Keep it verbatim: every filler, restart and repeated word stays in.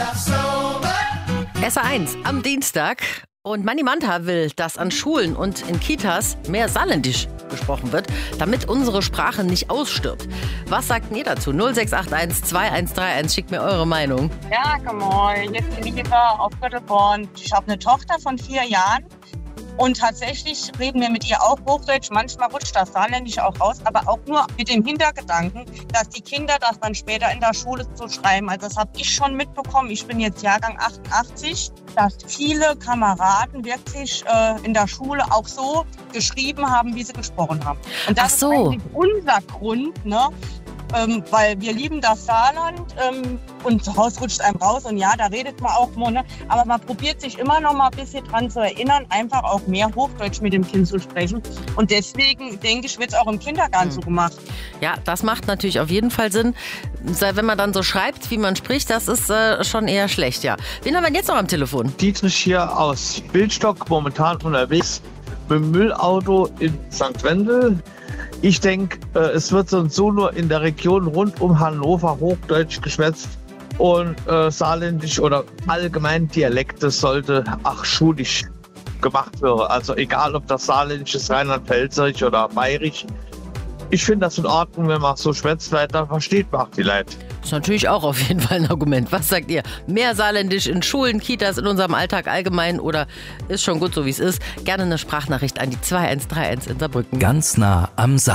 S A eins am Dienstag. Und Manni Manta will, dass an Schulen und in Kitas mehr Saarländisch gesprochen wird, damit unsere Sprache nicht ausstirbt. Was sagt ihr dazu? null sechs acht eins zwei eins drei eins, schickt mir eure Meinung. Ja, komm mal, hier ist die Liebe auf Götterborn. Ich habe eine Tochter von vier Jahren und tatsächlich reden wir mit ihr auch Hochdeutsch. Manchmal rutscht das Saarländisch auch raus, aber auch nur mit dem Hintergedanken, dass die Kinder das dann später in der Schule so schreiben. Also das habe ich schon mitbekommen. Ich bin jetzt Jahrgang achtundachtzig, dass viele Kameraden wirklich äh, in der Schule auch so geschrieben haben, wie sie gesprochen haben. Und das Ach so. ist eigentlich unser Grund, ne? Ähm, weil wir lieben das Saarland ähm, und zu Hause rutscht einem raus und ja, da redet man auch mal, ne? Aber man probiert sich immer noch mal ein bisschen dran zu erinnern, einfach auch mehr Hochdeutsch mit dem Kind zu sprechen und deswegen, denke ich, wird es auch im Kindergarten mhm. so gemacht. Ja, das macht natürlich auf jeden Fall Sinn. Wenn man dann so schreibt, wie man spricht, das ist äh, schon eher schlecht, ja. Wen haben wir jetzt noch am Telefon? Dietrich hier aus Bildstock, momentan unterwegs mit dem Müllauto in Sankt Wendel. Ich denke, es wird so und so nur in der Region rund um Hannover Hochdeutsch geschwätzt und äh, Saarländisch oder allgemein Dialekte sollte auch schulisch gemacht werden. Also egal, ob das Saarländisch ist, Rheinland-Pfälzerisch oder Bayerisch. Ich finde das in Ordnung, wenn man so schwätzt, weil dann versteht man auch die Leute. Das ist natürlich auch auf jeden Fall ein Argument. Was sagt ihr? Mehr Saarländisch in Schulen, Kitas, in unserem Alltag allgemein oder ist schon gut so, wie es ist? Gerne eine Sprachnachricht an die zwei eins drei eins in Saarbrücken. Ganz nah am Saar.